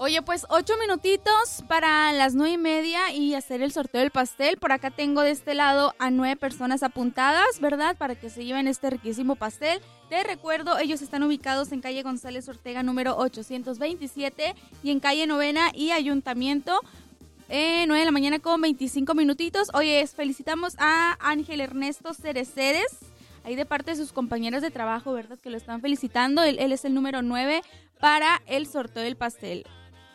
Oye, pues 8 minutitos para las 9:30 y hacer el sorteo del pastel. Por acá tengo de este lado a 9 personas apuntadas, ¿verdad? Para que se lleven este riquísimo pastel. Te recuerdo, ellos están ubicados en calle González Ortega número 827 y en calle Novena y Ayuntamiento. 9 de la mañana con 25 minutitos. Oye, felicitamos a Ángel Ernesto Cereceres, ahí de parte de sus compañeros de trabajo, ¿verdad? Que lo están felicitando. Él es el número 9 para el sorteo del pastel.